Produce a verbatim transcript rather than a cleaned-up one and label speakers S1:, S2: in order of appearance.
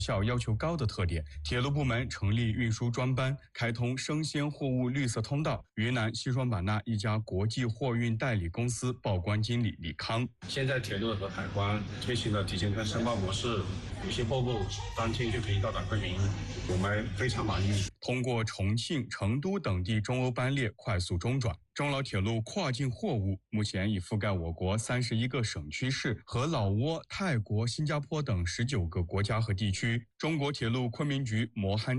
S1: 效要求高的特点，铁路部门成立运输专班，开通生鲜货物绿色通道。云南西双版纳一家国际货运代理公司报关经理李康：
S2: 现在铁路和海关推行了提前跟申报模式，有些货物当天就可以到达昆明，我们非常满意。
S1: 通过重庆、成都等地中欧班列快速中转，中老铁路跨境货物目前已覆盖我国三十一个省区市和老挝、泰国、新加坡等十九个国家和地区。中国铁路昆明局摩憨